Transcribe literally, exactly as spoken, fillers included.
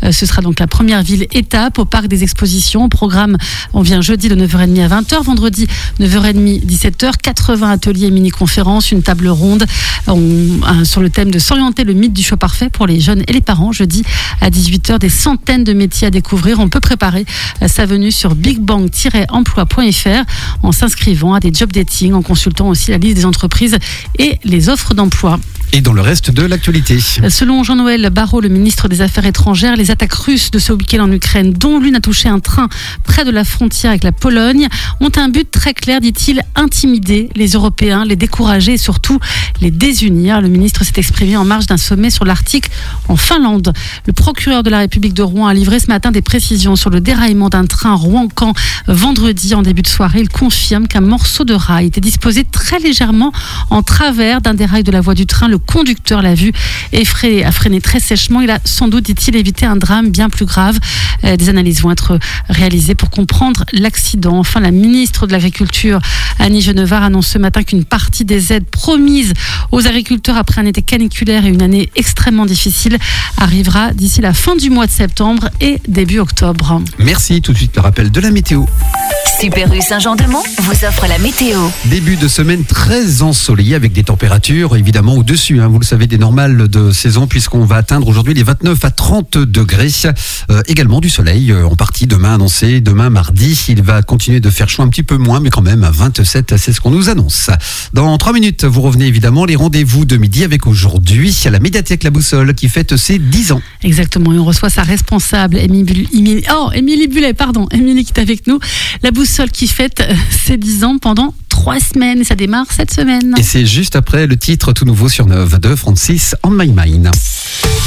Ce sera donc la première ville étape au parc des expositions. Au programme, on vient jeudi de neuf heures trente à vingt heures, vendredi neuf heures trente, dix-sept heures, quatre-vingts ateliers et mini-conférences, une table ronde on, un, sur le thème de s'orienter le mythe du choix parfait pour les jeunes et les parents. Jeudi à dix-huit heures, des centaines de métiers à découvrir. On peut préparer sa venue sur big bang tiret emploi point f r en s'inscrivant à des job dating, en consultant aussi la liste des entreprises et les offres d'emploi. Et dans le reste de l'actualité. Selon Jean-Noël Barrot, le ministre des Affaires étrangères, les attaques russes de ce week-end en Ukraine, dont l'une a touché un train près de la frontière avec la Pologne, ont un but très clair, dit-il, intimider les Européens, les décourager et surtout les désunir. Le ministre s'est exprimé en marge d'un sommet sur l'Arctique en Finlande. Le procureur de la République de Rouen a livré ce matin des précisions sur le déraillement d'un train Rouen-Caen vendredi en début de soirée. Il confirme qu'un morceau de rail était disposé très légèrement en travers d'un des rails de la voie du train. Le conducteur l'a vu effrayé, a freiné très sèchement. Il a sans doute, dit-il, évité un drame bien plus grave. Euh, des analyses vont être réalisées pour comprendre l'accident. Enfin, la ministre de l'Agriculture, Annie Genevard, annonce ce matin qu'une partie des aides promises aux agriculteurs après un été caniculaire et une année extrêmement difficile arrivera d'ici la fin du mois de septembre et début octobre. Merci. Tout de suite, le rappel de la météo. Super U Saint-Jean-de-Mont vous offre la météo. Début de semaine très ensoleillé avec des températures évidemment au-dessus, hein, vous le savez, des normales de saison, puisqu'on va atteindre aujourd'hui les vingt-neuf à trente degrés. Euh, également du soleil euh, en partie demain annoncé. Demain mardi, il va continuer de faire chaud un petit peu moins, mais quand même à vingt-sept, c'est ce qu'on nous annonce. Dans trois minutes, vous revenez évidemment les rendez-vous de midi avec aujourd'hui à la médiathèque La Boussole qui fête ses dix ans. Exactement, et on reçoit sa responsable, Émilie, Émilie, oh, Émilie Bullet, pardon, Émilie qui est avec nous. La Boussole qui fête ses dix ans pendant trois semaines. Ça démarre cette semaine. Et c'est juste après le titre tout nouveau sur neuf de Francis On My Mind.